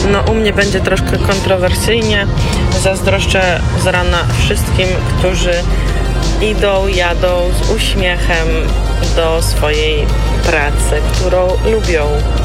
No u mnie będzie troszkę kontrowersyjnie. Zazdroszczę z rana wszystkim, którzy jadą z uśmiechem do swojej pracy, którą lubią.